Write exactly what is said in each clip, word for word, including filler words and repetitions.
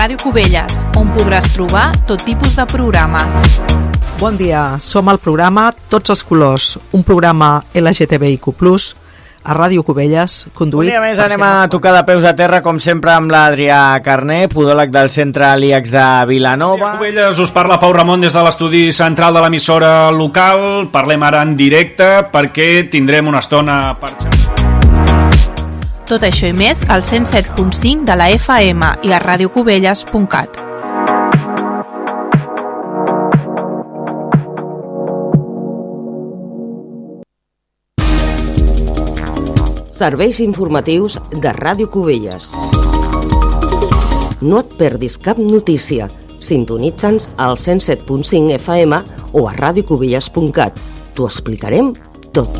Ràdio Cubelles, on podràs trobar tot tipus de programes. Bon dia, som al programa Tots els colors, un programa L G T B I Q plus, a Ràdio Cubelles, conduït... Un dia més anem a tocar de peus a terra, com sempre, amb l'Adrià Carné, podòleg del Centre l'I A X de Vilanova. A Cubelles us parla Pau Ramon des de l'estudi central de l'emissora local. Parlem ara en directe perquè tindrem una estona per xarxa. Tot això i més al cent set punt cinc de la F M i a radiocubelles punt cat. Serveis informatius de Ràdio Cubelles. No et perdis cap notícia. Sintonitza'ns al cent set punt cinc F M o a radiocubelles punt cat. T'ho explicarem tot.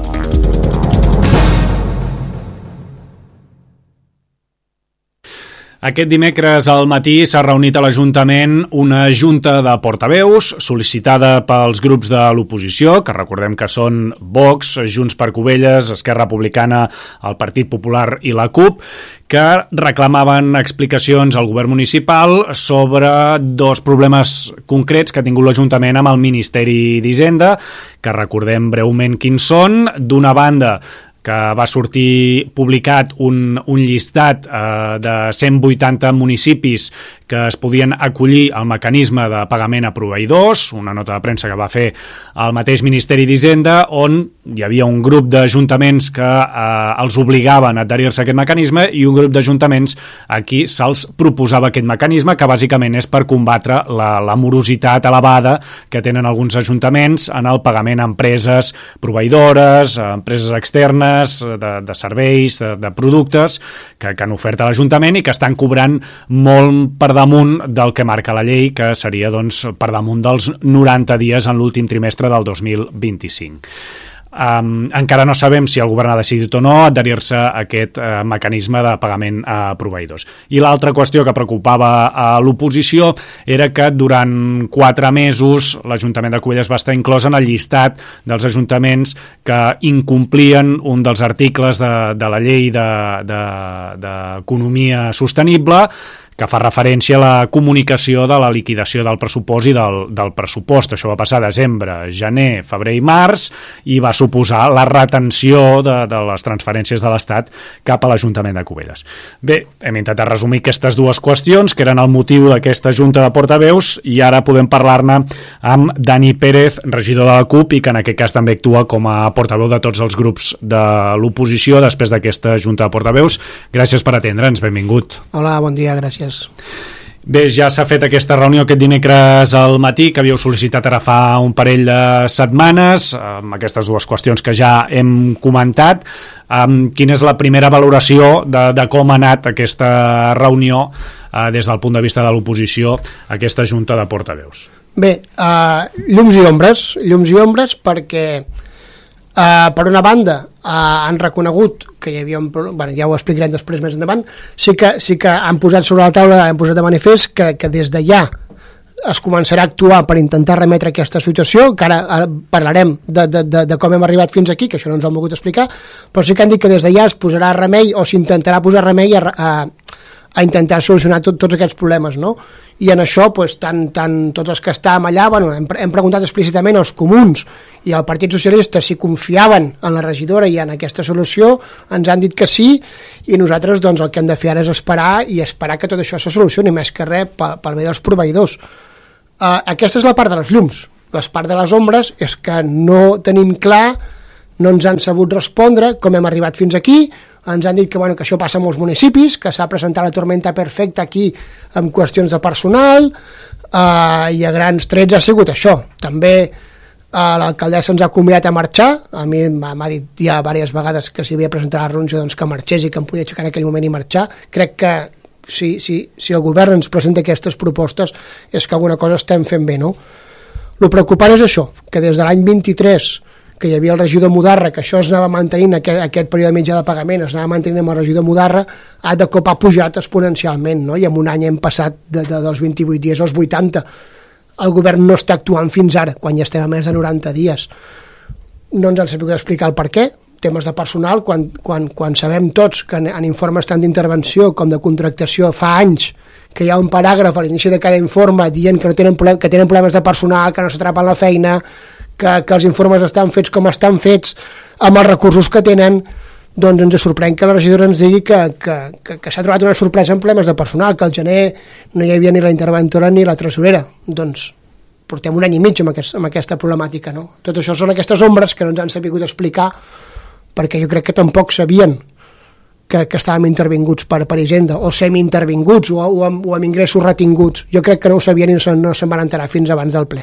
Aquest dimecres al matí s'ha reunit a l'Ajuntament una junta de portaveus sol·licitada pels grups de l'oposició, que recordem que són Vox, Junts per Cubelles, Esquerra Republicana, el Partit Popular i la CUP, que reclamaven explicacions al govern municipal sobre dos problemes concrets que ha tingut l'Ajuntament amb el Ministeri d'Hisenda, que recordem breument quins són. D'una banda, que va sortir publicat un, un llistat eh, de cent vuitanta municipis que es podien acollir al mecanisme de pagament a proveïdors, una nota de premsa que va fer el mateix Ministeri d'Hisenda, on hi havia un grup d'ajuntaments que eh, els obligaven a adherir-se a aquest mecanisme i un grup d'ajuntaments a qui se'ls proposava aquest mecanisme, que bàsicament és per combatre la, la morositat elevada que tenen alguns ajuntaments en el pagament a empreses proveïdores, a empreses externes, De, de serveis, de, de productes que, que han ofert a l'Ajuntament i que estan cobrant molt per damunt del que marca la llei, que seria doncs, per damunt dels noranta dies en l'últim trimestre del dos mil vint-i-cinc. Um, encara no sabem si el govern ha decidit o no adherir-se a aquest uh, mecanisme de pagament a proveïdors. I l'altra qüestió que preocupava a l'oposició era que durant quatre mesos l'Ajuntament de Cubelles va estar inclòs en el llistat dels ajuntaments que incomplien un dels articles de, de la llei d'economia sostenible, que fa referència a la comunicació de la liquidació del pressupost i del, del pressupost. Això va passar a desembre, gener, febrer i març, i va suposar la retenció de, de les transferències de l'Estat cap a l'Ajuntament de Cubelles. Bé, hem intentat resumir aquestes dues qüestions, que eren el motiu d'aquesta junta de portaveus, i ara podem parlar-ne amb Dani Pérez, regidor de la CUP, i que en aquest cas també actua com a portaveu de tots els grups de l'oposició després d'aquesta junta de portaveus. Gràcies per atendre'ns, benvingut. Hola, bon dia, gràcies. Bé, ja s'ha fet aquesta reunió aquest dimecres al matí, que havíeu sol·licitat ara fa un parell de setmanes, amb aquestes dues qüestions que ja hem comentat. Um, quina és la primera valoració de, de com ha anat aquesta reunió uh, des del punt de vista de l'oposició, aquesta junta de portaveus? Bé, uh, llums i ombres, llums i ombres perquè Uh, per una banda uh, han reconegut que hi havia un problema, bueno, ja ho explicarem després més endavant, sí que, sí que han posat sobre la taula, han posat de manifest que, que des de ja es començarà a actuar per intentar remetre aquesta situació, que ara, ara parlarem de, de, de, de com hem arribat fins aquí, que això no ens ho han volgut explicar, però sí que han dit que des de ja es posarà remei o s'intentarà posar remei a, a, a intentar solucionar tot, tots aquests problemes, no? I en això, pues, tant, tant tots els que estàvem allà, bueno, hem, hem preguntat explícitament als comuns i al Partit Socialista si confiaven en la regidora i en aquesta solució, ens han dit que sí, i nosaltres doncs, el que hem de fer ara és esperar i esperar que tot això se solucioni, més que res pel, pel bé dels proveïdors. Uh, aquesta és la part de les llums. La part de les ombres és que no tenim clar, no ens han sabut respondre com hem arribat fins aquí. Ens han dit que, bueno, que això passa a molts municipis, que s'ha presentat la tormenta perfecta aquí amb qüestions de personal, eh, i a grans trets ha sigut això. També eh, l'alcaldessa ens ha convidat a marxar, a mi m'ha dit ja diverses vegades que si havia presentat la renúncia doncs que marxés i que em podia aixecar en aquell moment i marxar. Crec que si, si, si el govern ens presenta aquestes propostes és que alguna cosa estem fent bé, no? El preocupant és això, que des de l'any vint-i-tres, que hi havia el regidor Mudarra, que això es anava mantenint, aquest, aquest període mitjà de pagament es anava mantenint amb el regidor Mudarra, ha de cop ha pujat exponencialment, no? I en un any hem passat de, de, dels vint-i-vuit dies als vuitanta. El govern no està actuant fins ara, quan ja estem a més de noranta dies. No ens han sabut explicar el per què, temes de personal, quan, quan, quan sabem tots que en, en informes tant d'intervenció com de contractació fa anys que hi ha un paràgraf a l'inici de cada informe dient que, no tenen, problem, que tenen problemes de personal, que no s'atrapen la feina, que, que els informes estan fets com estan fets, amb els recursos que tenen, doncs ens sorprèn que la regidora ens digui que, que, que, que s'ha trobat una sorpresa en problemes de personal, que al gener no hi havia ni la interventora ni la tresorera. Doncs portem un any i mig amb, aquest, amb aquesta problemàtica, no? Tot això són aquestes ombres que no ens han sabut explicar, perquè jo crec que tampoc sabien que, que estàvem intervinguts per, per Hisenda, o semi-intervinguts, o, o, amb, o amb ingressos retinguts. Jo crec que no ho sabien i no se'n no se van enterar fins abans del ple.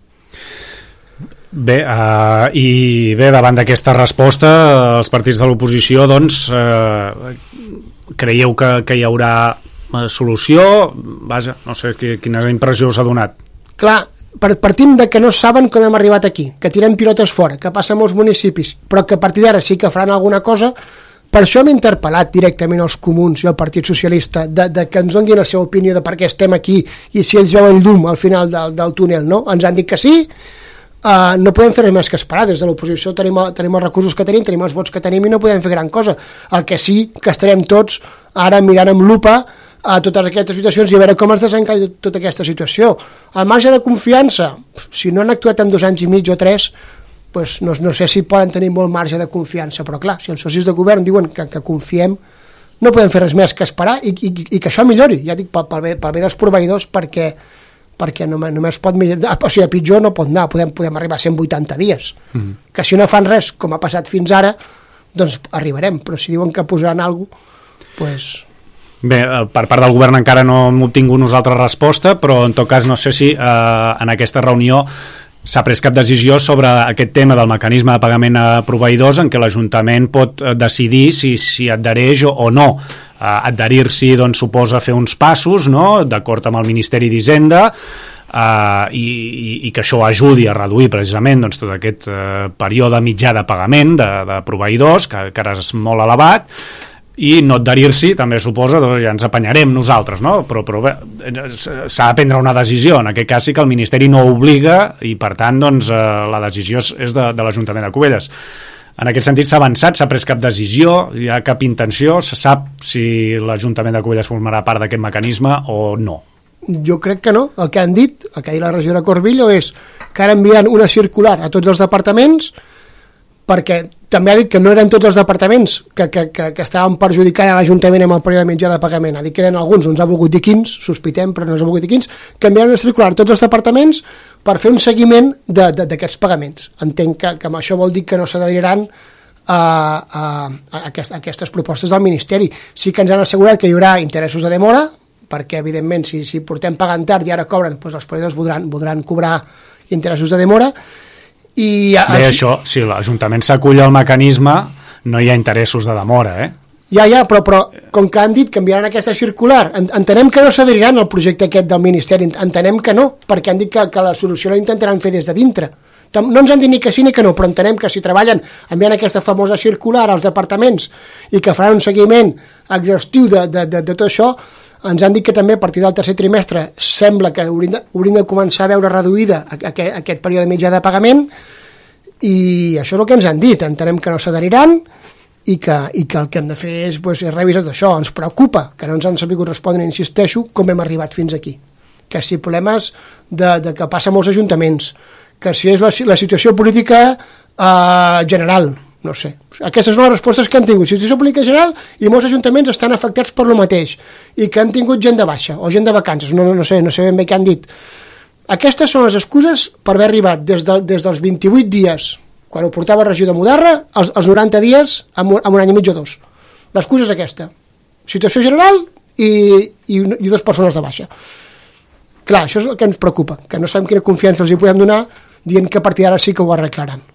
Bé, uh, i bé, davant d'aquesta resposta, els partits de l'oposició, doncs, uh, creieu que, que hi haurà solució? Vaja, no sé quina impressió us ha donat. Clar, partim de que no saben com hem arribat aquí, que tirem pilotes fora, que passa a molts municipis, però que a partir d'ara sí que faran alguna cosa. Per això hem interpel·lat directament els comuns i el Partit Socialista de, de que ens donin la seva opinió de per què estem aquí i si ells veuen llum al final del, del túnel, no? Ens han dit que sí, uh, no podem fer res més que esperar. Des de l'oposició tenim, tenim els recursos que tenim, tenim els vots que tenim i no podem fer gran cosa. El que sí que estarem tots ara mirant amb lupa a totes aquestes situacions i a veure com es desencalla tota aquesta situació. Al marge de confiança, si no han actuat en dos anys i mig o tres, pues no, no sé si poden tenir molt marge de confiança, però clar, si els socis de govern diuen que, que confiem, no podem fer res més que esperar i, i, i que això millori, ja dic, pel, pel, bé, pel bé dels proveïdors, perquè, perquè només, només pot millorar, o sigui, a pitjor no pot anar, podem, podem arribar a cent vuitanta dies, mm. que si no fan res, com ha passat fins ara, doncs arribarem, però si diuen que posaran alguna cosa, pues... Bé, per part del govern encara no hem obtingut nosaltres resposta, però en tot cas no sé si eh, en aquesta reunió s'ha pres cap decisió sobre aquest tema del mecanisme de pagament a proveïdors en què l'Ajuntament pot decidir si s'hi adhereix o, o no. Uh, adherir-s'hi doncs, suposa fer uns passos, no?, d'acord amb el Ministeri d'Hisenda, uh, i, i, i que això ajudi a reduir precisament doncs, tot aquest uh, període mitjà de pagament de, de proveïdors, que, que ara és molt elevat, i no adherir-s'hi també suposa, doncs ja ens apanyarem nosaltres, no? Però, però bé, s'ha de prendre una decisió, en aquest cas sí que el Ministeri no obliga i per tant doncs, eh, la decisió és de, de l'Ajuntament de Cubelles. En aquest sentit s'ha avançat, s'ha pres cap decisió, hi ha cap intenció, se sap si l'Ajuntament de Cubelles formarà part d'aquest mecanisme o no? Jo crec que no, el que han dit, el que ha dit la regidora Corbillo és que ara envien una circular a tots els departaments perquè també ha dit que no eren tots els departaments que, que, que, que estaven perjudicant a l'Ajuntament amb el període mitjà de pagament. Ha dit que eren alguns, no ens ha volgut dir quins, sospitem, però no ens ha volgut dir quins, que enviaran a circular tots els departaments per fer un seguiment d'aquests pagaments. Entenc que, que amb això vol dir que no s'adheriran a, a, a, aquest, a aquestes propostes del Ministeri. Sí que ens han assegurat que hi haurà interessos de demora, perquè evidentment si, si portem pagant tard i ara cobren, doncs els proveïdors voldran, voldran cobrar interessos de demora. I Bé, els... això, si l'Ajuntament s'acull al mecanisme, no hi ha interessos de demora, eh? Ja, ja, però, però com que han dit que enviaran aquesta circular, entenem que no s'adheriran al projecte aquest del Ministeri, entenem que no, perquè han dit que, que la solució la intentaran fer des de dintre. No ens han dit ni que sí ni que no, però entenem que si treballen enviant aquesta famosa circular als departaments i que faran un seguiment exhaustiu de, de, de, de tot això, ens han dit que també a partir del tercer trimestre sembla que hauríem de, hauríem de començar a veure reduïda aquest, aquest període mitjà de pagament i això és el que ens han dit. Entenem que no s'adheriran i que, i que el que hem de fer és, pues, és revisar això. Ens preocupa que no ens han sabut respondre, insisteixo, com hem arribat fins aquí. Que si problemes de, de que passa a molts ajuntaments, que si és la, la situació política eh, general, no sé. Aquestes són les respostes que hem tingut. Situació política general i molts ajuntaments estan afectats per lo mateix i que han tingut gent de baixa o gent de vacances, no, no, no sé, no sé ben bé què han dit. Aquestes són les excuses per haver arribat des, de, des dels vint-i-vuit dies, quan ho portava a regió de Mudarra, als, als noranta dies amb un, amb un any i mig o dos. L'excusa és aquesta. Situació general i, i, i dues persones de baixa. Clar, això és el que ens preocupa, que no sabem quina confiança els hi podem donar dient que a partir d'ara sí que ho arreglaran.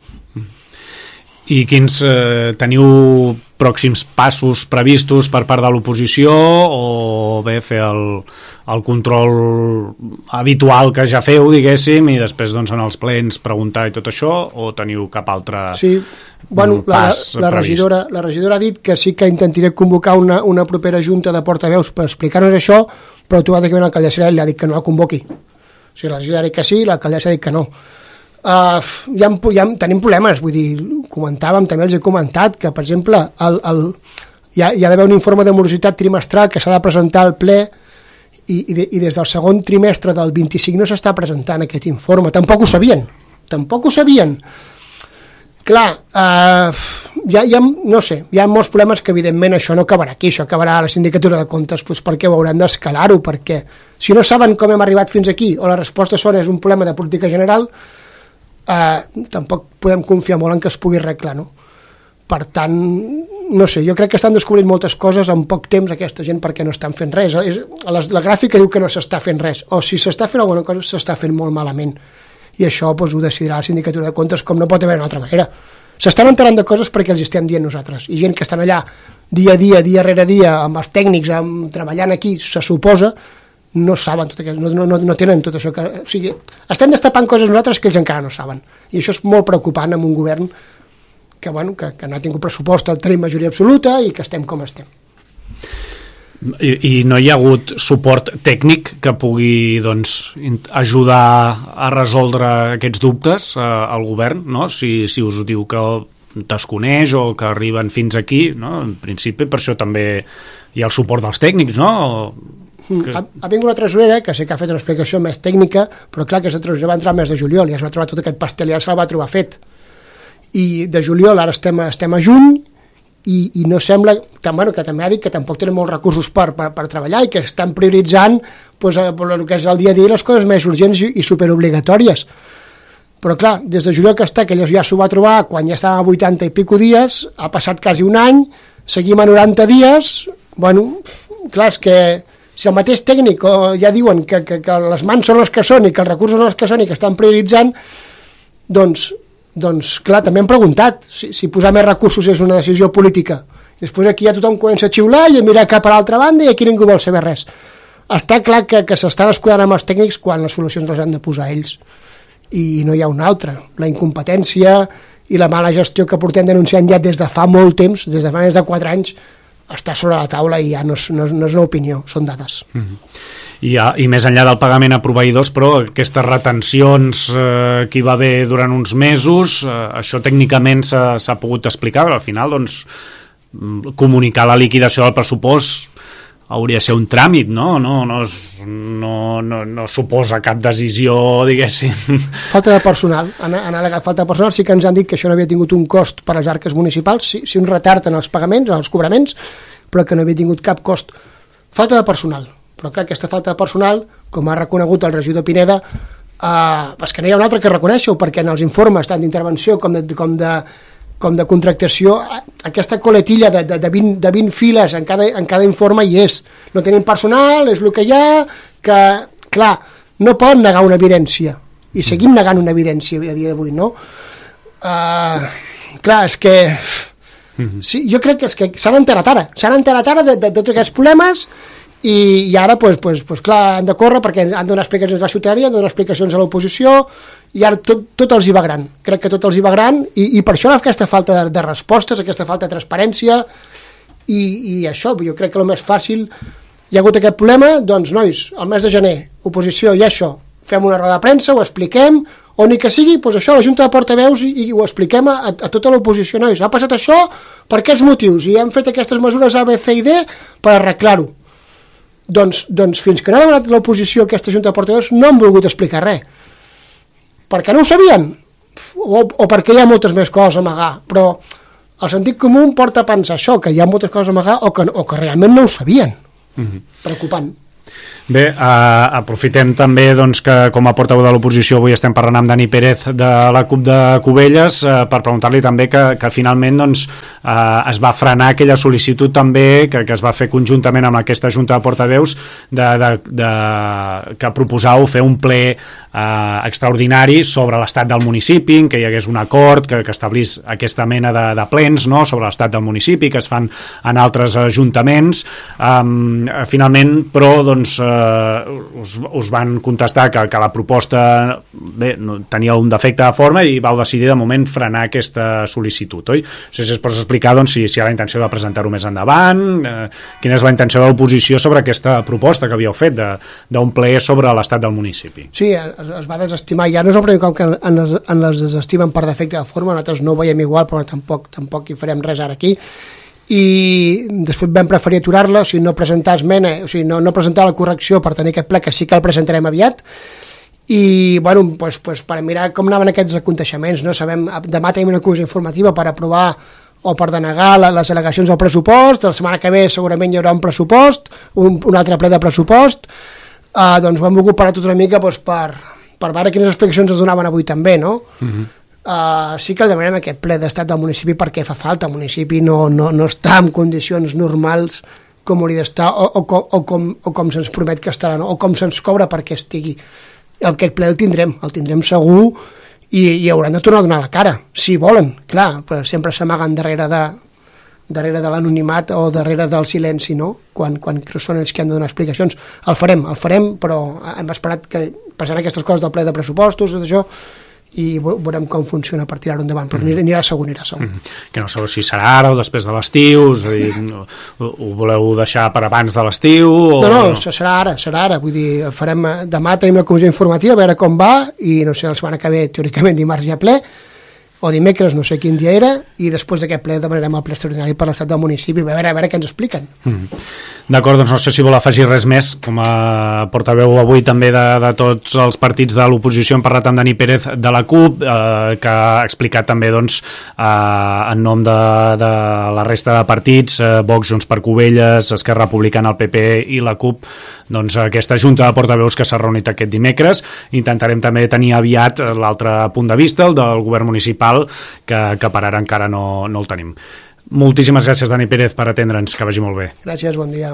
I quins eh, teniu pròxims passos previstos per part de l'oposició o bé fer el, el control habitual que ja feu, diguéssim, i després doncs, en els plens preguntar i tot això, o teniu cap altre sí. bueno, pas la, la, regidora, la regidora ha dit que sí que intentaré convocar una, una propera junta de portaveus per explicar-nos això, però automàticament l'alcaldessa li ha dit que no la convoqui. O sigui, la regidora ha dit que sí, l'alcaldessa ha dit que no. Uh, ja, ja tenim problemes, vull dir, comentàvem, també els he comentat que, per exemple, el, el, hi ha, hi ha d'haver un informe de morositat trimestral que s'ha de presentar al ple i, i, de, i des del segon trimestre del vint-i-cinc no s'està presentant aquest informe. Tampoc ho sabien, tampoc ho sabien. Clar, eh, ja, ja, no sé, hi ha molts problemes que evidentment això no acabarà aquí, això acabarà a la sindicatura de comptes, doncs perquè ho haurem d'escalar-ho, perquè si no saben com hem arribat fins aquí, o la resposta són és un problema de política general, eh, tampoc podem confiar molt en que es pugui arreglar, no? Per tant, no sé, jo crec que estan descobrint moltes coses en poc temps aquesta gent perquè no estan fent res. És, la, la gràfica diu que no s'està fent res, o si s'està fent alguna cosa s'està fent molt malament. I això doncs, ho decidirà la sindicatura de comptes, com no pot haver d'una altra manera. S'estan enterant de coses perquè els estem dient nosaltres. I gent que estan allà dia a dia, dia rere dia, amb els tècnics, amb, treballant aquí, se suposa, no saben tot aquest, no, no, no tenen tot això. Que, o sigui, estem destapant coses nosaltres que ells encara no saben. I això és molt preocupant amb un govern que, bueno, que, que no ha tingut pressupost, tenim majoria absoluta i que estem com estem. I, i no hi ha hagut suport tècnic que pugui doncs, ajudar a resoldre aquests dubtes eh, al govern, no? si, si us diu que desconeix o que arriben fins aquí, no? En principi per això també hi ha el suport dels tècnics, no? O... Ha, ha vingut la tresorera, que sé que ha fet una explicació més tècnica, però clar que la tresorera va entrar al mes de juliol i es va trobar tot aquest pastel i ja se'l va trobar fet. I de juliol ara estem, estem a juny i, i no sembla, tan, bueno, que també ha dit que tampoc tenen molts recursos per, per, per treballar i que estan prioritzant pues, el que és el dia a dia les coses més urgents i, i superobligatòries. Però clar, des de juliol que està, que ella ja s'ho va trobar quan ja estava a vuitanta i pico dies, ha passat quasi un any, seguim a noranta dies, bueno, clar, és que si el mateix tècnic o ja diuen que, que, que les mans són les que són i que els recursos són els que són i que estan prioritzant, doncs doncs clar, també hem preguntat si, si posar més recursos és una decisió política. Després aquí ja tothom comença a xiular i a mirar cap a l'altra banda i aquí ningú vol saber res. Està clar que, que s'estan escudant amb els tècnics quan les solucions les han de posar ells i no hi ha una altra. La incompetència i la mala gestió que portem denunciant ja des de fa molt temps, des de fa més de quatre anys, està sobre la taula i ja no és, no és, no és una opinió, són dades. Mm-hmm. I, ja, i més enllà del pagament a proveïdors, però aquestes retencions eh, que hi va haver durant uns mesos, eh, això tècnicament s'ha pogut explicar, però al final doncs, comunicar la liquidació del pressupost hauria de ser un tràmit, no? No, no, no, no, no suposa cap decisió, diguéssim. Falta de personal, han, han al·legat falta de personal, sí que ens han dit que això no havia tingut un cost per a les arques municipals, sí, sí un retard en els pagaments, en els cobraments, però que no havia tingut cap cost. Falta de personal. Però clar, aquesta falta de personal, com ha reconegut el regidor Pineda, eh, és que no hi ha un altre que reconèixer-ho, perquè en els informes tant d'intervenció com de, com de, com de contractació, aquesta coletilla de, de, de, vint, de vint files en cada, en cada informe hi és. No tenim personal, és el que hi ha, que, clar, no poden negar una evidència, i seguim negant una evidència a dia d'avui, no? Eh, clar, és que... Sí, jo crec que, és que s'han enterat ara, s'han enterat ara de, de, de tots aquests problemes, i, i ara, pues, pues, pues, clar, han de córrer perquè han de donar explicacions a la ciutadania, han de donar explicacions a l'oposició, i ara tot, tot els hi va gran. Crec que tot els hi va gran, i, i per això aquesta falta de, de respostes, aquesta falta de transparència, i, i això, jo crec que el més fàcil, hi ha hagut aquest problema, doncs, nois, al mes de gener, oposició, i això, fem una roda de premsa, ho expliquem, o ni que sigui, doncs això, la Junta de Portaveus, i, i ho expliquem a, a tota l'oposició, nois, ha passat això per aquests motius, i hem fet aquestes mesures A, B, C i D per arreglar-ho. Doncs, doncs fins que no ha demanat l'oposició aquesta Junta de Portaveus no han volgut explicar res. Perquè no ho sabien, o, o perquè hi ha moltes més coses a amagar, però el sentit comú porta a pensar això, que hi ha moltes coses a amagar o que, o que realment no ho sabien. Mm-hmm. Preocupant. Bé, eh, aprofitem també doncs, que com a portaveu de l'oposició avui estem parlant amb Dani Pérez de la CUP de Cubelles eh, per preguntar-li també que, que finalment doncs, eh, es va frenar aquella sol·licitud també que, que es va fer conjuntament amb aquesta Junta de Portaveus de, de, de, que proposau fer un ple eh, extraordinari sobre l'estat del municipi, en què hi hagués un acord que, que establís aquesta mena de, de plens, no?, sobre l'estat del municipi que es fan en altres ajuntaments. Eh, finalment, però, doncs, eh, us, us van contestar que, que la proposta bé, no, tenia un defecte de forma i vau decidir de moment frenar aquesta sol·licitud, oi? No sé si es pots explicar doncs, si, si hi ha la intenció de presentar-ho més endavant, eh, quina és la intenció de l'oposició sobre aquesta proposta que havíeu fet d'un ple sobre l'estat del municipi. Sí, es, es va desestimar, ja no és el primer cop que en les, en les desestimen per defecte de forma, nosaltres no ho veiem igual, però tampoc, tampoc hi farem res ara aquí. i després vam preferir aturar-la, o sigui, no presentar esmena, o sigui, no, no presentar la correcció per tenir aquest ple, que sí que el presentarem aviat, i bueno, pues, pues, per mirar com anaven aquests aconteixements, no? Sabem, demà tenim una comissió informativa per aprovar o per denegar les al·legacions del pressupost, la setmana que ve segurament hi haurà un pressupost, un, un altre ple de pressupost, uh, doncs ho hem volgut parar tot una mica doncs, per, per veure quines explicacions es donaven avui també, no? Uh-huh. Uh, sí que el demanem aquest ple d'estat del municipi perquè fa falta, el municipi no, no, no està en condicions normals com hauria d'estar o, o, o, o, com, o com se'ns promet que estarà, no? O com se'ns cobra perquè estigui. Aquest ple el tindrem, el tindrem segur i, i hauran de tornar a donar la cara, si volen, clar, però sempre s'amaguen darrere de, darrere de l'anonimat o darrere del silenci, no? Quan, quan són ells que han de donar explicacions. El farem, el farem, però hem esperat que passaran aquestes coses del ple de pressupostos, tot això, i veurem com funciona per tirar-ho endavant, però anirà, anirà segur, anirà segur. Mm-hmm. Que no sabeu si serà ara o després de l'estiu, és a dir, ho, ho voleu deixar per abans de l'estiu? O... No, no, serà ara, serà ara, vull dir, farem, demà tenim la comissió informativa, a veure com va, i no sé, la setmana que ve, teòricament dimarts hi ha ple, o dimecres, no sé quin dia era, i després d'aquest ple demanarem el ple extraordinari per l'estat del municipi, a veure, a veure què ens expliquen. Mm. D'acord, doncs no sé si vol afegir res més, com a portaveu avui també de, de tots els partits de l'oposició. Hem parlat amb Dani Pérez de la CUP, eh, que ha explicat també doncs, eh, en nom de, de la resta de partits, eh, Vox, Junts per Cubelles, Esquerra Republicana, el P P i la CUP, doncs aquesta junta de portaveus que s'ha reunit aquest dimecres. Intentarem també tenir aviat l'altre punt de vista, el del govern municipal, que, que per ara encara no, no el tenim. Moltíssimes gràcies, Dani Pérez, per atendre'ns, que vagi molt bé. Gràcies, bon dia.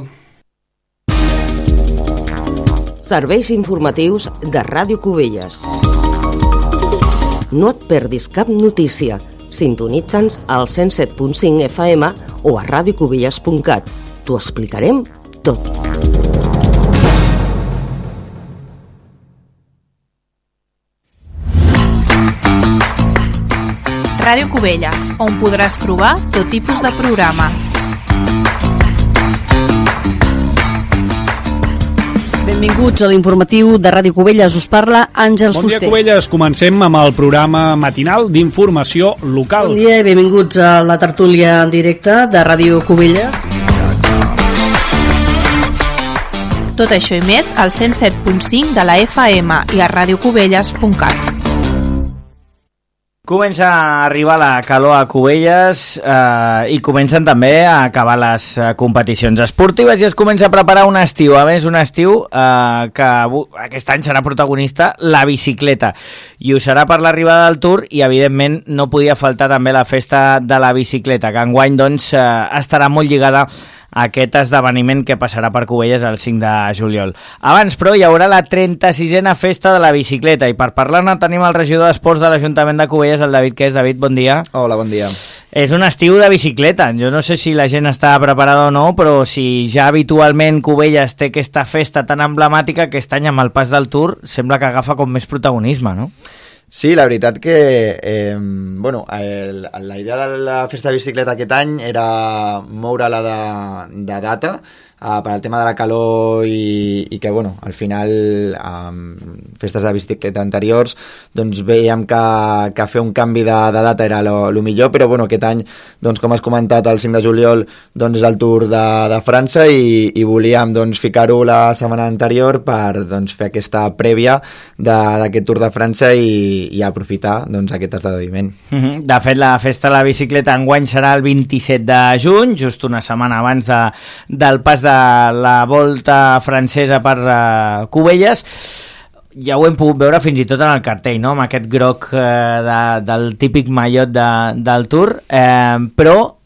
Serveis informatius de Ràdio Cubelles. No et perdis cap notícia. Sintonitza'ns al cent set punt cinc F M o a ràdio cubelles punt cat. T'ho explicarem tot. Ràdio Cubelles, on podràs trobar tot tipus de programes. Benvinguts a l'informatiu de Ràdio Cubelles. Us parla Àngels Fuster. Fuster. Bon dia, Cubelles. Comencem amb el programa matinal d'informació local. Bon dia i benvinguts a la tertúlia en directe de Ràdio Cubelles. Tot això i més al cent set punt cinc de la F M i a ràdio cubelles punt cat. Comença a arribar la calor a Cubelles eh, i comencen també a acabar les eh, competicions esportives i es comença a preparar un estiu. A més, un estiu eh, que aquest any serà protagonista la bicicleta. I ho serà per l'arribada del Tour i, evidentment, no podia faltar també la festa de la bicicleta, que enguany doncs, eh, estarà molt lligada aquest esdeveniment que passarà per Cubelles el cinc de juliol. Abans, però, hi haurà la trenta-sisena festa de la bicicleta i per parlar-ne tenim el regidor d'Esports de l'Ajuntament de Cubelles, el David Qués. David, bon dia. Hola, bon dia. És un estiu de bicicleta. Jo no sé si la gent està preparada o no, però si ja habitualment Cubelles té aquesta festa tan emblemàtica, aquest any amb el pas del Tour sembla que agafa com més protagonisme, no? Sí, la veritat que eh, bueno, el, la idea de la festa de bicicleta aquest any era moure-la de, de data uh, per al tema de la calor i, i que, bueno, al final um, festes de bicicleta anteriors doncs veiem que, que fer un canvi de, de data era lo, lo millor, però bueno, aquest any, doncs, com has comentat, el cinc de juliol doncs, és el Tour de, de França i, i volíem doncs, ficar-ho la setmana anterior per doncs, fer aquesta prèvia d'aquest Tour de França i i aprofitar doncs, aquest esdeveniment. Mm-hmm. De fet, la festa de la bicicleta enguany serà el vint-i-set de juny, just una setmana abans de, del pas de la volta francesa per uh, Cubelles. Ja ho hem pogut veure fins i tot en el cartell, no? Amb aquest groc eh, de, del típic mallot de, del Tour, eh, però